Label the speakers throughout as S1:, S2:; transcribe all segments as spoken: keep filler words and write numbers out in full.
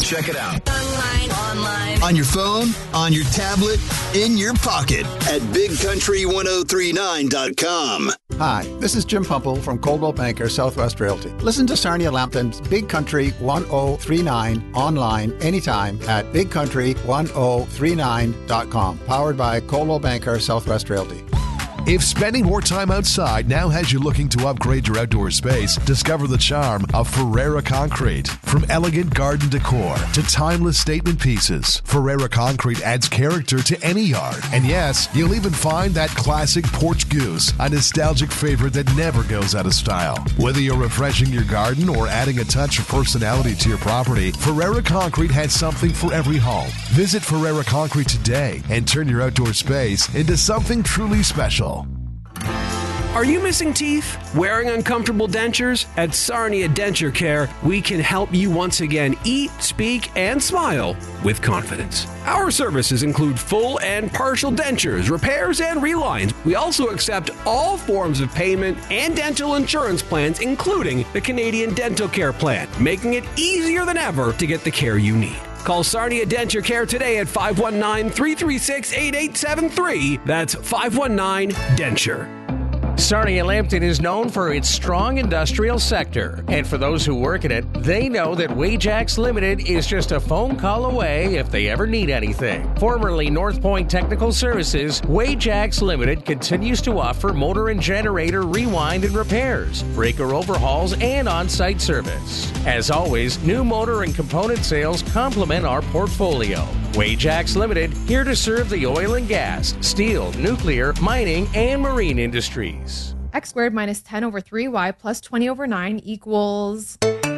S1: Check it out.
S2: Online, online.
S1: On your phone, on your tablet, in your pocket at big country ten thirty-nine dot com.
S3: Hi, this is Jim Pumple from Coldwell Banker Southwest Realty. Listen to Sarnia Lambton's Big Country ten thirty-nine online anytime at big country ten thirty-nine dot com. Powered by Coldwell Banker Southwest Realty.
S4: If spending more time outside now has you looking to upgrade your outdoor space, discover the charm of Ferreira Concrete. From elegant garden decor to timeless statement pieces, Ferreira Concrete adds character to any yard. And yes, you'll even find that classic porch goose, a nostalgic favorite that never goes out of style. Whether you're refreshing your garden or adding a touch of personality to your property, Ferreira Concrete has something for every home. Visit Ferreira Concrete today and turn your outdoor space into something truly special.
S5: Are you missing teeth? Wearing uncomfortable dentures? At Sarnia Denture Care, we can help you once again eat, speak, and smile with confidence. Our services include full and partial dentures, repairs, and relines. We also accept all forms of payment and dental insurance plans, including the Canadian Dental Care Plan, making it easier than ever to get the care you need. Call Sarnia Denture Care today at five one nine, three three six, eight eight seven three. That's five one nine, denture.
S6: Sarnia Lambton is known for its strong industrial sector. And for those who work in it, they know that Wajax Limited is just a phone call away if they ever need anything. Formerly North Point Technical Services, Wajax Limited continues to offer motor and generator rewind and repairs, breaker overhauls, and on-site service. As always, new motor and component sales complement our portfolio. Wajax Limited, here to serve the oil and gas, steel, nuclear, mining, and marine industries.
S7: X squared minus ten over three y plus twenty over nine equals...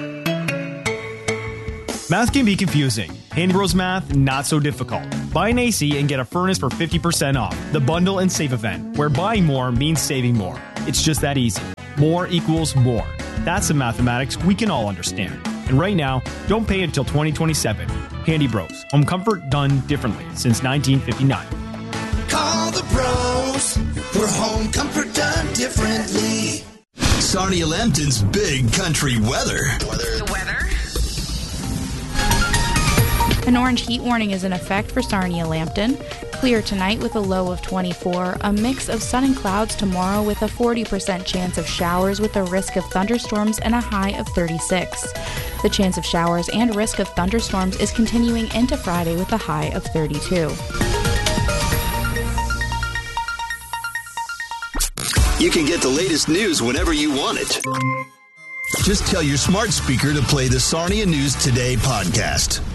S8: Math can be confusing. Handy Bros Math, not so difficult. Buy an A C and get a furnace for fifty percent off. The Bundle and Save event, where buying more means saving more. It's just that easy. More equals more. That's the mathematics we can all understand. And right now, don't pay until twenty twenty-seven. Handy Bros. Home comfort done differently since nineteen fifty-nine.
S9: Call the pros for home comfort done differently.
S1: Sarnia Lambton's Big Country Weather.
S2: Weather. The weather.
S10: An orange heat warning is in effect for Sarnia Lambton. Clear tonight with a low of twenty-four. A mix of sun and clouds tomorrow with a forty percent chance of showers with a risk of thunderstorms and a high of thirty-six. The chance of showers and risk of thunderstorms is continuing into Friday with a high of thirty-two.
S1: You can get the latest news whenever you want it. Just tell your smart speaker to play the Sarnia News Today podcast.